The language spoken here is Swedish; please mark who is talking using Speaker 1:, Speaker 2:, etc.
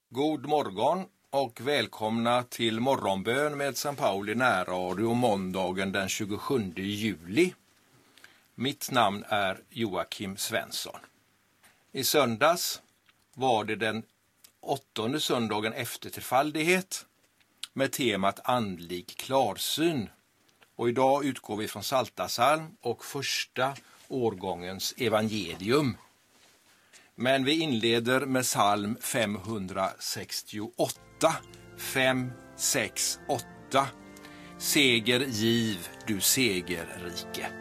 Speaker 1: God morgon och välkomna till morgonbön med San Pauli närradio måndagen den 27 juli. Mitt namn är Joakim Svensson. I söndags var det den 8:e söndagen efter trefaldighet med temat andlig klarsyn. Och idag utgår vi från Psaltarpsalm och första årgångens evangelium. Men vi inleder med psalm 568. 568. Seger giv du segerrike.